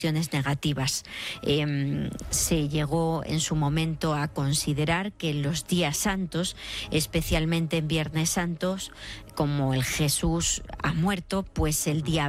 negativas. Se llegó en su momento a considerar que en los días santos, especialmente en Viernes Santos, como el Jesús ha muerto, pues el día